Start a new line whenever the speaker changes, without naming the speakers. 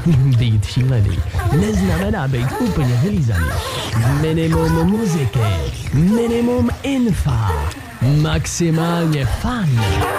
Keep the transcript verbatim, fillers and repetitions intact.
Být šílený neznamená být úplně vylízaný. Minimum muziky, minimum infa, maximálně fun.